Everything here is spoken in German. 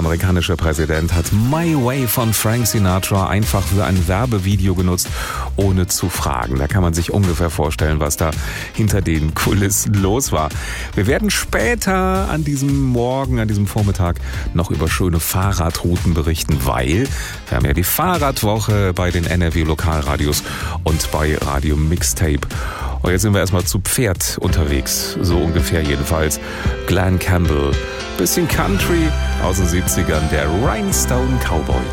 amerikanische Präsident hat My Way von Frank Sinatra einfach für ein Werbevideo genutzt, ohne zu fragen. Da kann man sich ungefähr vorstellen, was da hinter den Kulissen los war. Wir werden später an diesem Morgen, an diesem Vormittag noch über schöne Fahrradrouten berichten, weil wir haben ja die Fahrradwoche bei den NRW-Lokalradios und bei Radio Mixtape. Und jetzt sind wir erstmal zu Pferd unterwegs, so ungefähr jedenfalls. Glen Campbell, bisschen Country aus den 70ern, der Rhinestone Cowboy.